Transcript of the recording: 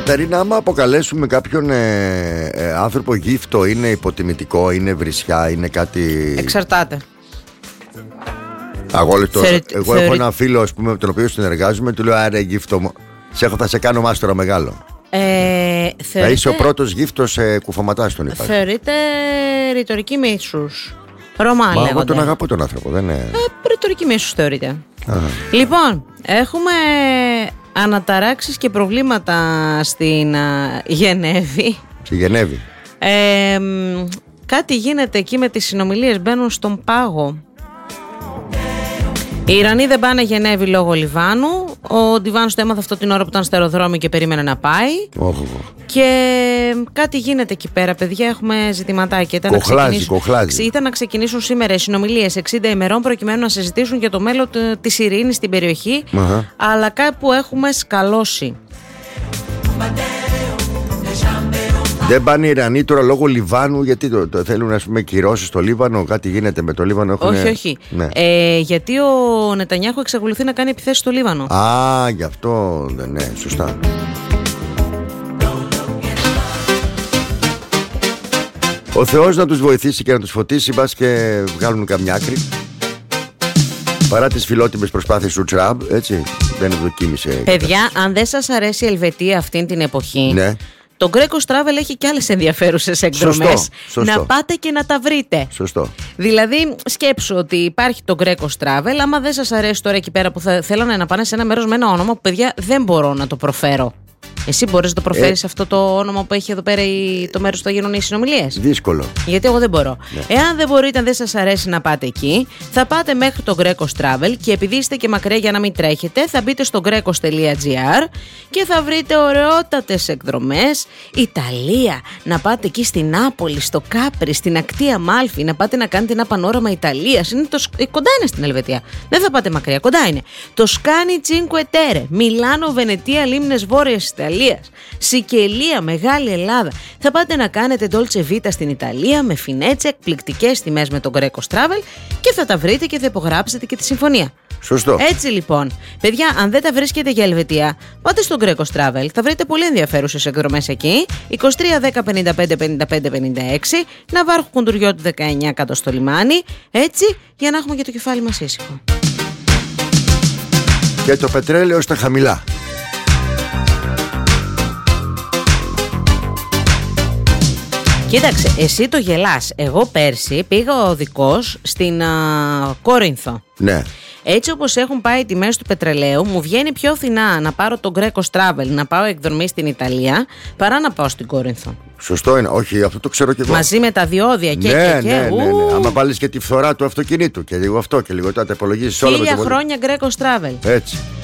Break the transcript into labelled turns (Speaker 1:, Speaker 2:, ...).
Speaker 1: Κατερίνα, άμα αποκαλέσουμε κάποιον άνθρωπο γύφτο, είναι υποτιμητικό, είναι βρισιά, είναι κάτι.
Speaker 2: Εξαρτάται.
Speaker 1: Εγώ έχω ένα φίλο, ας πούμε, με τον οποίο συνεργάζομαι, του λέω: Άρα γύφτο μου, θα σε κάνω μάστορα μεγάλο. Θα είσαι ο πρώτος γύφτος κουφωματάς, τον είπα.
Speaker 2: Θεωρείται ρητορική μίσους. Ρωμά λέγονται.
Speaker 1: Εγώ τον αγαπώ τον άνθρωπο, δεν είναι.
Speaker 2: Ρητορική μίσους θεωρείται. Λοιπόν, έχουμε αναταράξεις και προβλήματα στην Γενέβη.
Speaker 1: Στη Γενέβη.
Speaker 2: Κάτι γίνεται εκεί με τις συνομιλίες, μπαίνουν στον πάγο. Οι Ιρανοί δεν πάνε Γενέβη λόγω Λιβάνου. Ο Ντιβάνος το έμαθε αυτό την ώρα που ήταν στο αεροδρόμιο και περίμενε να πάει. Και κάτι γίνεται εκεί πέρα, παιδιά. Έχουμε ζητηματάκια. Ήταν να ξεκινήσουν σήμερα οι συνομιλίες 60 ημερών προκειμένου να συζητήσουν για το μέλλον της ειρήνης στην περιοχή. Αλλά κάπου έχουμε σκαλώσει.
Speaker 1: Δεν πάνε οι Ιρανοί τώρα λόγω Λιβάνου, γιατί θέλουν, ας πούμε, κυρώσεις στο Λίβανο, κάτι γίνεται με το Λίβανο.
Speaker 2: Όχι. Ναι. Γιατί ο Νετανιάχου εξακολουθεί να κάνει επιθέσεις στο Λίβανο.
Speaker 1: Γι' αυτό, ναι, σωστά. Ο Θεός να τους βοηθήσει και να τους φωτίσει, μπας και βγάλουν καμιά άκρη. Παρά τις φιλότιμες προσπάθειες του Τραμπ, έτσι, δεν ευδοκίμησε.
Speaker 2: Παιδιά, αν δεν σας αρέσει η Ελβετία αυτήν την εποχή,
Speaker 1: ναι,
Speaker 2: το Greco Travel έχει και άλλες ενδιαφέρουσες εκδρομές.
Speaker 1: Σωστό.
Speaker 2: Να πάτε και να τα βρείτε.
Speaker 1: Σωστό.
Speaker 2: Δηλαδή, σκέψου ότι υπάρχει το Greco Travel. Άμα δεν σας αρέσει τώρα εκεί πέρα που θέλανε να πάνε σε ένα μέρος με ένα όνομα που, παιδιά, δεν μπορώ να το προφέρω. Εσύ μπορείς να το προφέρεις αυτό το όνομα που έχει εδώ πέρα το μέρος που θα γίνουν οι συνομιλίες?
Speaker 1: Δύσκολο.
Speaker 2: Γιατί εγώ δεν μπορώ. Ναι. Εάν δεν μπορείτε, αν δεν σας αρέσει να πάτε εκεί, θα πάτε μέχρι το Greco Travel και επειδή είστε και μακριά για να μην τρέχετε, θα μπείτε στο grecos.gr και θα βρείτε ωραιότατες εκδρομές. Ιταλία, να πάτε εκεί στην Νάπολη, στο Κάπρι, στην ακτή Αμάλφη, να πάτε να κάνετε ένα πανόραμα Ιταλίας. Κοντά είναι στην Ελβετία. Δεν θα πάτε μακριά, κοντά είναι. Το Σκάνι Cinque Terre, Μιλάνο, Βενετία, Λίμνες Βόρειας Ιταλίας, Σικελία, Μεγάλη Ελλάδα. Θα πάτε να κάνετε Dolce Vita στην Ιταλία με φινέτσε, εκπληκτικές τιμές με τον Greco Travel και θα τα βρείτε και θα υπογράψετε και τη συμφωνία.
Speaker 1: Σωστό.
Speaker 2: Έτσι λοιπόν, παιδιά, αν δεν τα βρίσκετε για Ελβετία, πάτε στο Greco Travel. Θα βρείτε πολύ ενδιαφέρουσες εκδρομές εκεί. 23 10 55 55 56, Ναβάρχου Κουντουριώτου 19 κάτω στο λιμάνι. Έτσι, για να έχουμε και το κεφάλι μας ήσυχο.
Speaker 1: Και το πετρέλαιο στα χαμηλά.
Speaker 2: Κοίταξε, εσύ το γελάς. Εγώ πέρσι πήγα οδικός στην Κόρινθο.
Speaker 1: Ναι.
Speaker 2: Έτσι όπως έχουν πάει οι τιμές του πετρελαίου, μου βγαίνει πιο φθηνά να πάρω το Greco Travel, να πάω εκδρομή στην Ιταλία, παρά να πάω στην Κόρινθο.
Speaker 1: Σωστό είναι, όχι, αυτό το ξέρω και εγώ.
Speaker 2: Μαζί με τα διόδια και
Speaker 1: ναι. Άμα βάλεις και τη φθορά του αυτοκινήτου και λίγο αυτό και λίγο τα υπολογίσεις όλα.
Speaker 2: 1000 χρόνια Greco Travel.
Speaker 1: Έτσι.